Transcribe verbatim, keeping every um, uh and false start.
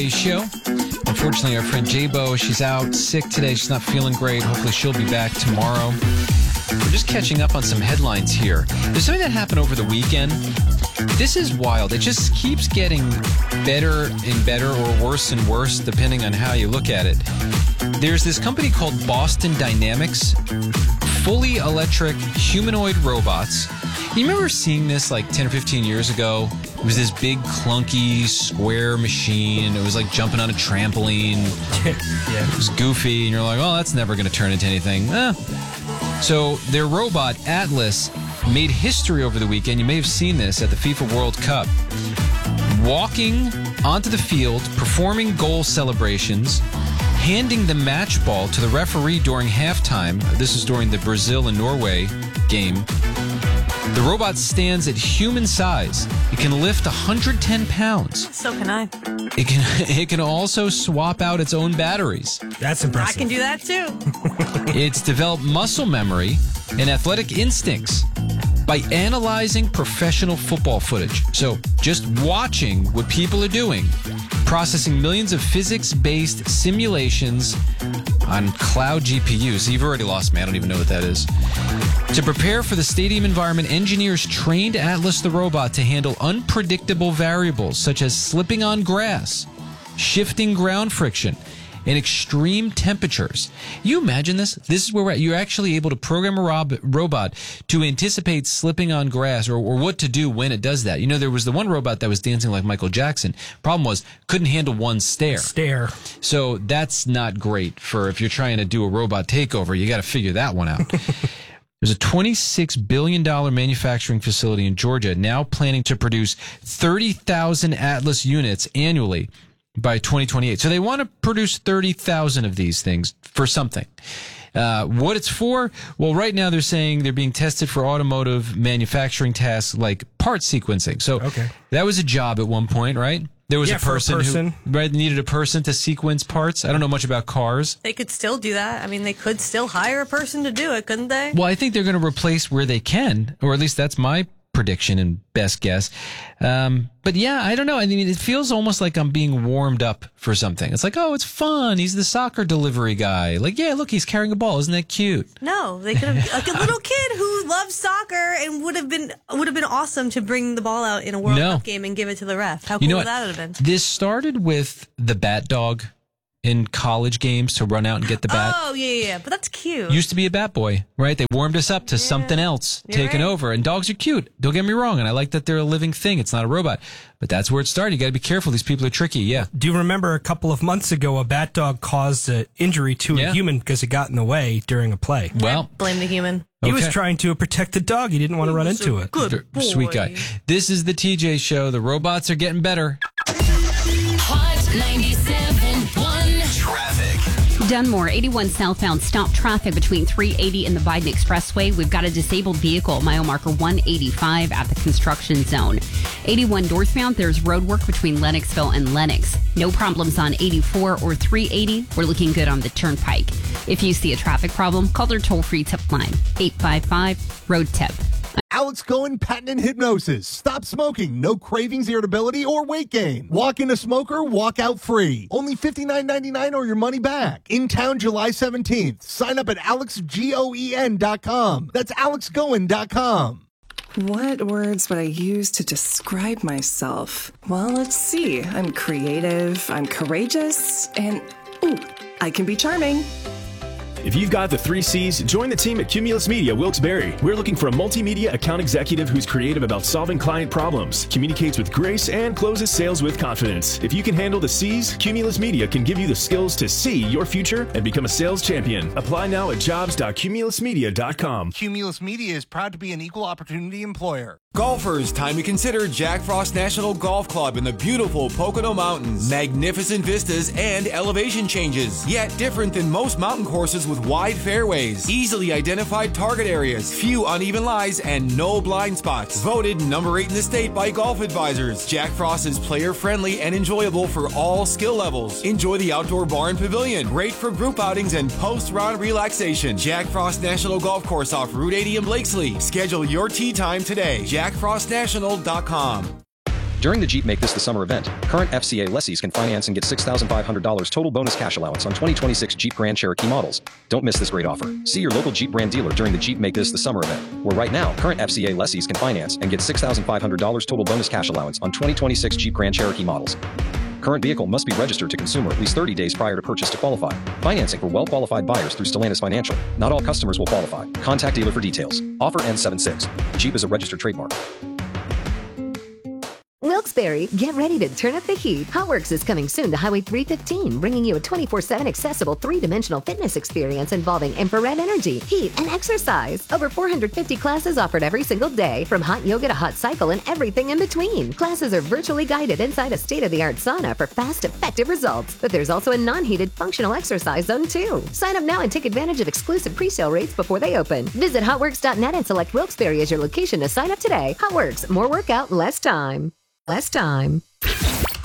Show. Unfortunately, our friend J-Bo, she's out sick today. She's not feeling great. Hopefully she'll be back tomorrow. We're just catching up on some headlines here. There's something that happened over the weekend. This is wild. It just keeps getting better and better, or worse and worse, depending on how you look at it. There's this company called Boston Dynamics, fully electric humanoid robots. You remember seeing this like ten or fifteen years ago? It was this big, clunky, square machine. It was like jumping on a trampoline. Yeah. It was goofy, and you're like, oh, that's never going to turn into anything. Eh. So their robot, Atlas, made history over the weekend. You may have seen this at the FIFA World Cup. Walking onto the field, performing goal celebrations, handing the match ball to the referee during halftime. This is during the Brazil and Norway game. The robot stands at human size. It can lift one hundred ten pounds. So can I. It can it can also swap out its own batteries. That's impressive. I can do that too. It's developed muscle memory and athletic instincts by analyzing professional football footage. So just watching what people are doing, processing millions of physics-based simulations on cloud G P Us. You've already lost me. I don't even know what that is. To prepare for the stadium environment, engineers trained Atlas the robot to handle unpredictable variables such as slipping on grass, shifting ground friction, and extreme temperatures. You imagine this? This is where we're at. You're actually able to program a rob- robot to anticipate slipping on grass or, or what to do when it does that. You know, there was the one robot that was dancing like Michael Jackson. Problem was, couldn't handle one stare. Stare. So that's not great for if you're trying to do a robot takeover. You got to figure that one out. There's a twenty-six billion dollars manufacturing facility in Georgia now planning to produce thirty thousand Atlas units annually by twenty twenty-eight. So they want to produce thirty thousand of these things for something. Uh, what it's for? Well, right now they're saying they're being tested for automotive manufacturing tasks like part sequencing. So okay. That was a job at one point, right? There was yeah, a person, for a person who right, needed a person to sequence parts. I don't know much about cars. They could still do that. I mean, they could still hire a person to do it, couldn't they? Well, I think they're going to replace where they can, or at least that's my prediction and best guess. Um, but yeah, I don't know. I mean, it feels almost like I'm being warmed up for something. It's like, oh, it's fun. He's the soccer delivery guy. Like, yeah, look, he's carrying a ball. Isn't that cute? No, they could have like a little kid who loves soccer and would have been would have been awesome to bring the ball out in a World No. Cup game and give it to the ref. How cool You know would what? that have been? This started with the bat dog in college games to run out and get the bat. Oh, yeah, yeah, yeah. But that's cute. Used to be a bat boy, right? They warmed us up to Yeah. something else You're taking right. over. And dogs are cute. Don't get me wrong. And I like that they're a living thing. It's not a robot. But that's where it started. You got to be careful. These people are tricky. Yeah. Do you remember a couple of months ago a bat dog caused an injury to Yeah. a human because it got in the way during a play? Well, Blame the human. He was okay. trying to protect the dog. He didn't want to run into it. Good boy. Sweet guy. This is the T J Show. The robots are getting better. Hot ninety-seven point one. Traffic. Dunmore, eighty-one southbound, stop traffic between three eighty and the Biden Expressway. We've got a disabled vehicle, mile marker one eighty-five at the construction zone. eighty-one northbound, there's road work between Lennoxville and Lennox. No problems on eighty-four or three eighty. We're looking good on the turnpike. If you see a traffic problem, call their toll-free tip line, eight five five, road tip. Alex Cohen Patent and Hypnosis. Stop smoking. No cravings, irritability, or weight gain. Walk in a smoker, walk out free. Only fifty-nine ninety-nine or your money back. In town July seventeenth. Sign up at alex goen dot com. That's alex goen dot com. What words would I use to describe myself? Well, let's see. I'm creative, I'm courageous, and ooh, I can be charming. If you've got the three C's, join the team at Cumulus Media Wilkes-Barre. We're looking for a multimedia account executive who's creative about solving client problems, communicates with grace, and closes sales with confidence. If you can handle the C's, Cumulus Media can give you the skills to see your future and become a sales champion. Apply now at jobs dot cumulus media dot com. Cumulus Media is proud to be an equal opportunity employer. Golfers, time to consider Jack Frost National Golf Club in the beautiful Pocono Mountains. Magnificent vistas and elevation changes, yet different than most mountain courses with wide fairways, easily identified target areas, few uneven lies, and no blind spots. Voted number eight in the state by Golf Advisors. Jack Frost is player-friendly and enjoyable for all skill levels. Enjoy the outdoor bar and pavilion, great for group outings and post-round relaxation. Jack Frost National Golf Course off Route eighty in Blakesley. Schedule your tee time today. jack frost national dot com. During the Jeep Make This the Summer event, current F C A lessees can finance and get six thousand five hundred dollars total bonus cash allowance on twenty twenty-six Jeep Grand Cherokee models. Don't miss this great offer. See your local Jeep brand dealer during the Jeep Make This the Summer event, where right now, current F C A lessees can finance and get six thousand five hundred dollars total bonus cash allowance on twenty twenty-six Jeep Grand Cherokee models. Current vehicle must be registered to consumer at least thirty days prior to purchase to qualify. Financing for well-qualified buyers through Stellantis Financial. Not all customers will qualify. Contact dealer for details. Offer ends seven six. Jeep is a registered trademark. Wilkes-Barre, get ready to turn up the heat. HotWorks is coming soon to Highway three fifteen, bringing you a twenty-four seven accessible three-dimensional fitness experience involving infrared energy, heat, and exercise. Over four hundred fifty classes offered every single day, from hot yoga to hot cycle and everything in between. Classes are virtually guided inside a state-of-the-art sauna for fast, effective results. But there's also a non-heated functional exercise zone too. Sign up now and take advantage of exclusive pre-sale rates before they open. Visit hotworks dot net and select Wilkes-Barre as your location to sign up today. HotWorks, more workout, less time. Less time.